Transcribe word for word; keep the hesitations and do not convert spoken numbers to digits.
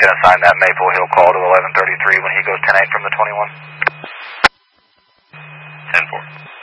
can assign that Maple Hill call to eleven thirty-three when he goes ten eight from the twenty-one. ten four.